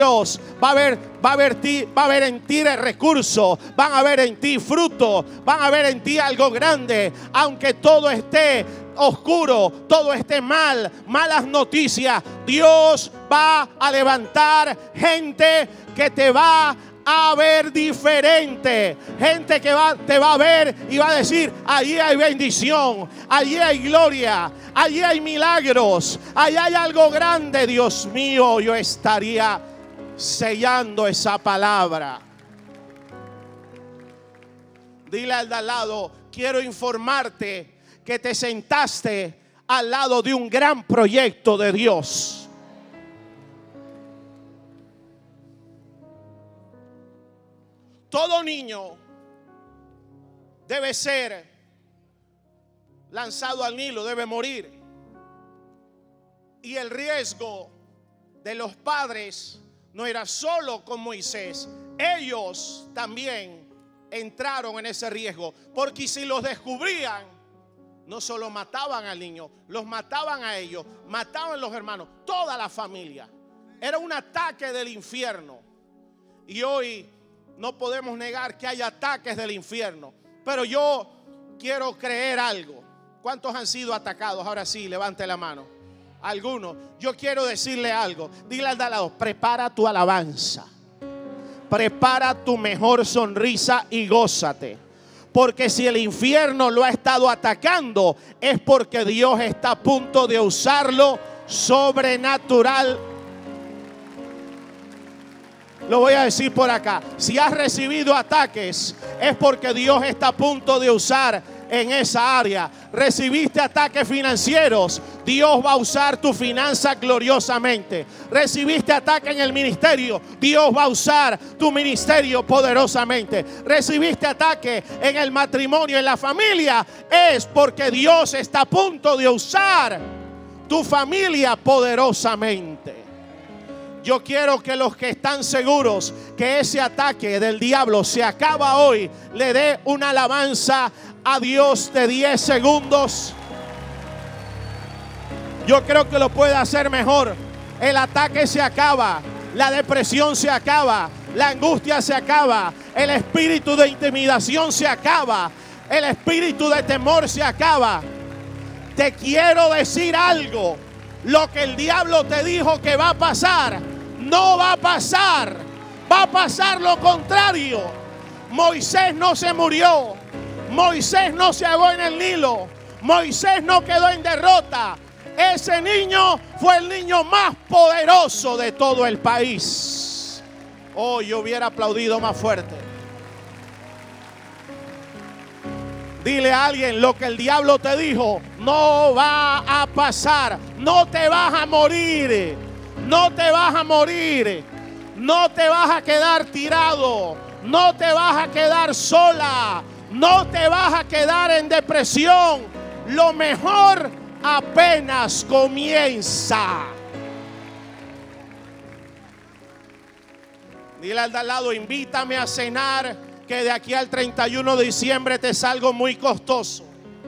Dios, va a haber en ti recursos, van a ver en ti fruto, van a ver en ti algo grande, aunque todo esté oscuro, todo esté mal, malas noticias. Dios va a levantar gente que te va a ver diferente, gente que te va a ver y va a decir: allí hay bendición, allí hay gloria, allí hay milagros, allí hay algo grande. Dios mío, yo estaría sellando esa palabra. Dile al de al lado: quiero informarte que te sentaste al lado de un gran proyecto de Dios. Todo niño debe ser lanzado al Nilo, debe morir. Y el riesgo de los padres no era solo con Moisés, ellos también entraron en ese riesgo, porque si los descubrían, no solo mataban al niño, los mataban a ellos, mataban a los hermanos, toda la familia. Era un ataque del infierno. Y hoy no podemos negar que hay ataques del infierno, pero yo quiero creer algo. ¿Cuántos han sido atacados? Ahora sí, levante la mano. Algunos. Yo quiero decirle algo. Dile al de al lado: prepara tu alabanza, prepara tu mejor sonrisa y gózate, porque si el infierno lo ha estado atacando, es porque Dios está a punto de usarlo sobrenatural. Lo voy a decir por acá: si has recibido ataques, es porque Dios está a punto de usar en esa área. Recibiste ataques financieros, Dios va a usar tu finanza gloriosamente. Recibiste ataque en el ministerio, Dios va a usar tu ministerio poderosamente. Recibiste ataque en el matrimonio, en la familia, es porque Dios está a punto de usar tu familia poderosamente. Yo quiero que los que están seguros que ese ataque del diablo se acaba hoy, le dé una alabanza a Dios de 10 segundos. Yo creo que lo puede hacer mejor. El ataque se acaba, la depresión se acaba, la angustia se acaba, el espíritu de intimidación se acaba, el espíritu de temor se acaba. Te quiero decir algo: lo que el diablo te dijo que va a pasar, no va a pasar. Va a pasar lo contrario. Moisés no se murió, Moisés no se ahogó en el Nilo, Moisés no quedó en derrota. Ese niño fue el niño más poderoso de todo el país. Oh, yo hubiera aplaudido más fuerte. Dile a alguien: lo que el diablo te dijo no va a pasar. No te vas a morir, no te vas a morir, no te vas a quedar tirado, no te vas a quedar sola, no te vas a quedar en depresión. Lo mejor apenas comienza. Dile al de al lado: invítame a cenar, que de aquí al 31 de diciembre te salgo muy costoso.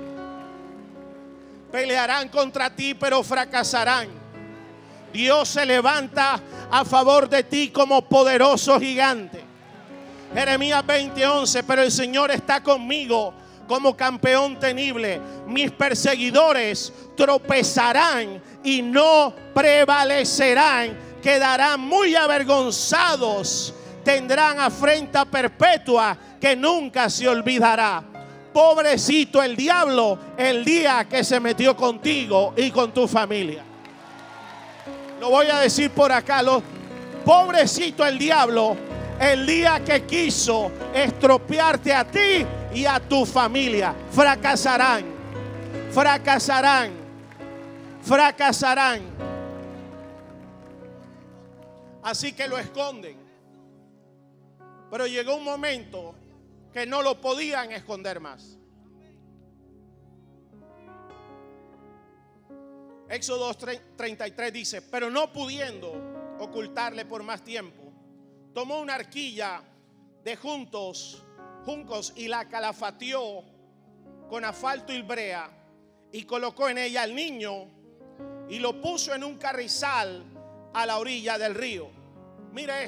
Pelearán contra ti, pero fracasarán. Dios se levanta a favor de ti como poderoso gigante. Jeremías 20:11: pero el Señor está conmigo como campeón temible. Mis perseguidores tropezarán y no prevalecerán. Quedarán muy avergonzados. Tendrán afrenta perpetua que nunca se olvidará. Pobrecito el diablo el día que se metió contigo y con tu familia. Lo voy a decir por acá: pobrecito el diablo el día que quiso estropearte a ti y a tu familia. Fracasarán, fracasarán, fracasarán. Así que lo esconden. Pero llegó un momento que no lo podían esconder más. Éxodo 2:33 dice: pero no pudiendo ocultarle por más tiempo, tomó una arquilla de juncos y la calafateó con asfalto y brea, y colocó en ella al niño y lo puso en un carrizal a la orilla del río. Mire